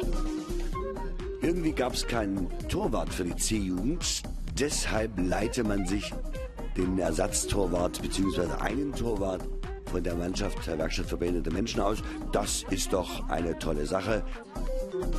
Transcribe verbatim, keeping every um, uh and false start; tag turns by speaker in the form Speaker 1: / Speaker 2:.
Speaker 1: Irgendwie gab es keinen Torwart für die C-Jugend. Deshalb leite man sich den Ersatztorwart bzw. einen Torwart von der Mannschaft der Werkstatt für behinderte Menschen aus. Das ist doch eine tolle Sache.